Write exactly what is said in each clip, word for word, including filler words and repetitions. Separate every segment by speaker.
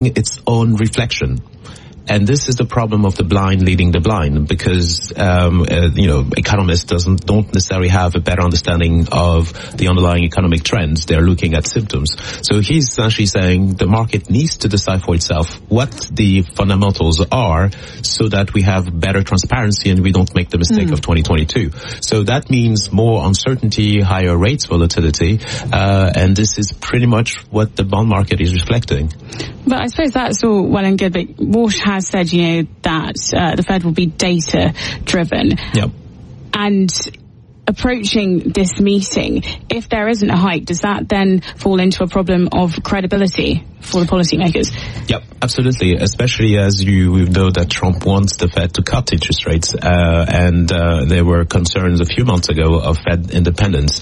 Speaker 1: its own reflection. And this is the problem of the blind leading the blind, because, um, uh, you know, economists doesn't, don't necessarily have a better understanding of the underlying economic trends. They're looking at symptoms. So he's essentially saying the market needs to decide for itself what the fundamentals are so that we have better transparency and we don't make the mistake mm. of twenty twenty-two. So that means more uncertainty, higher rates volatility, uh, and this is pretty much what the bond market is reflecting.
Speaker 2: But I suppose that's all well and good, but Walsh has said, you know, that uh, the Fed will be data-driven.
Speaker 1: Yep.
Speaker 2: And approaching this meeting, if there isn't a hike, does that then fall into a problem of credibility for the policymakers?
Speaker 1: Yep, absolutely, especially as you know that Trump wants the Fed to cut interest rates, uh, and uh, there were concerns a few months ago of Fed independence.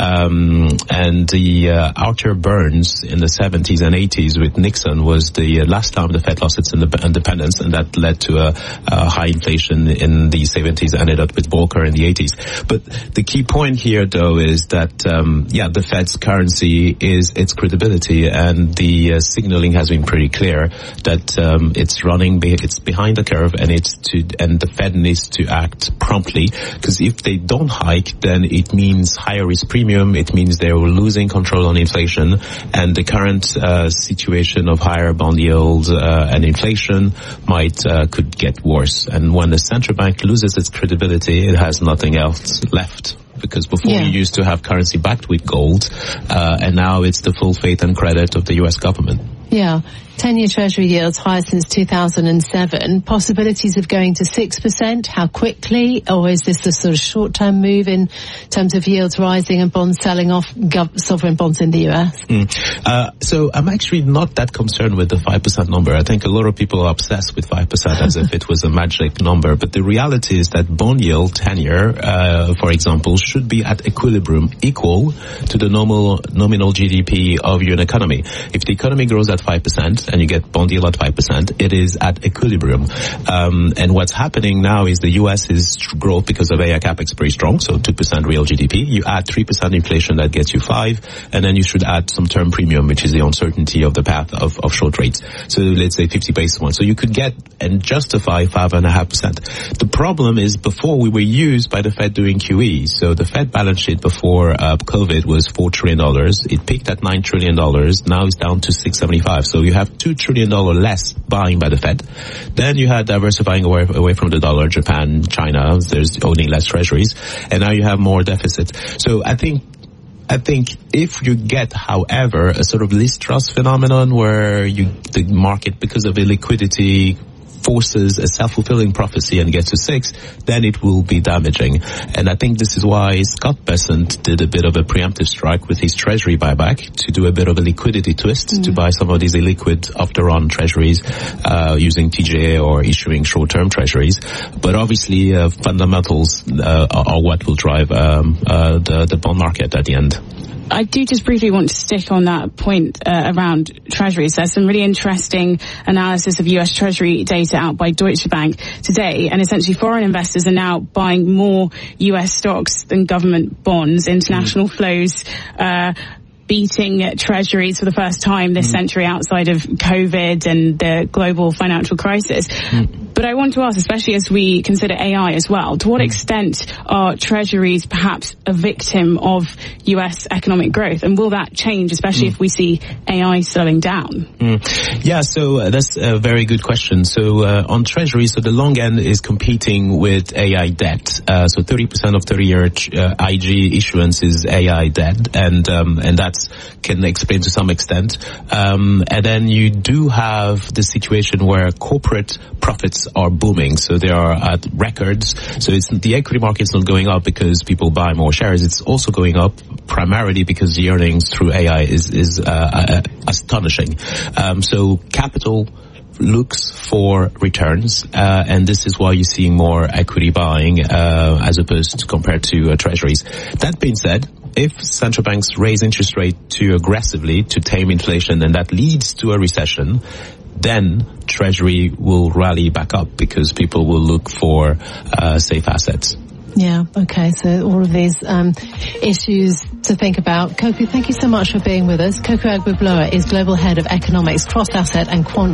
Speaker 1: Um, and the uh, Arthur Burns in the seventies and eighties with Nixon was the uh, last time the Fed lost its independence, and that led to a, a high inflation in the seventies, ended up with Volcker in the eighties. But the key point here, though, is that, um, yeah, the Fed's currency is its credibility, and the uh, signaling has been pretty clear that um, it's running, be- it's behind the curve, and it's to, and the Fed needs to act promptly, because if they don't hike, then it means higher risk premium, it means they're losing control on inflation, and the current uh, situation of higher bond yields uh, and inflation might uh, could get worse. And when the central bank loses its credibility, it has nothing else left. Because before yeah. you used to have currency backed with gold, uh, and now it's the full faith and credit of the U S government.
Speaker 3: Yeah. ten-year Treasury yields higher since two thousand seven. Possibilities of going to six percent. How quickly? Or is this the sort of short-term move in terms of yields rising and bonds selling off, gov- sovereign bonds in the U S?
Speaker 1: Mm. Uh, so I'm actually not that concerned with the five percent number. I think a lot of people are obsessed with five percent as if it was a magic number. But the reality is that bond yield ten-year, uh, for example, should be at equilibrium, equal to the normal nominal G D P of your economy. If the economy grows at five percent and you get bond yield at five percent, it is at equilibrium. Um, and what's happening now is the U S is growth because of A I capex pretty strong, so two percent real G D P. You add three percent inflation, that gets you five, and then you should add some term premium, which is the uncertainty of the path of, of short rates. So let's say fifty basis points. So you could get and justify five point five percent. The problem is before we were used by the Fed doing Q E. So the Fed balance sheet before uh, COVID was four trillion dollars. It peaked at nine trillion dollars. Now it's down to six seventy-five. So you have two trillion dollars less buying by the Fed. Then you had diversifying away, away from the dollar, Japan, China. There's owning less treasuries. And now you have more deficit. So I think I think if you get, however, a sort of Liz Truss phenomenon where you the market, because of illiquidity, forces a self-fulfilling prophecy and gets to six, then it will be damaging. And I think this is why Scott Bessent did a bit of a preemptive strike with his treasury buyback to do a bit of a liquidity twist, mm. to buy some of these illiquid off-the-run treasuries uh, using T J A or issuing short-term treasuries. But obviously uh, fundamentals uh, are what will drive um, uh, the, the bond market at the end.
Speaker 2: I do just briefly want to stick on that point uh, around treasuries. There's some really interesting analysis of U S Treasury data out by Deutsche Bank today, and essentially foreign investors are now buying more U S stocks than government bonds. International mm. flows uh beating treasuries for the first time this mm. century outside of COVID and the global financial crisis. Mm. But I want to ask, especially as we consider A I as well, to what mm. extent are treasuries perhaps a victim of U S economic growth? And will that change, especially mm. if we see A I slowing down?
Speaker 1: Mm. Yeah, so uh, that's a very good question. So uh, on treasuries, so the long end is competing with A I debt. Uh, so thirty percent of thirty-year uh, I G issuance is A I debt, and um, and that can explain to some extent. Um, and then you do have the situation where corporate profits are booming. So they are at records. So it's the equity market's not going up because people buy more shares. It's also going up primarily because the earnings through A I is, is uh, uh, astonishing. Um, so capital looks for returns, uh, and this is why you're seeing more equity buying uh, as opposed to compared to uh, treasuries. That being said, if central banks raise interest rate too aggressively to tame inflation, and that leads to a recession, then Treasury will rally back up because people will look for uh, safe assets.
Speaker 3: Yeah, okay, so all of these um, issues to think about. Kokou, thank you so much for being with us. Kokou Agboogbloa is Global Head of Economics, Cross-Asset and Quant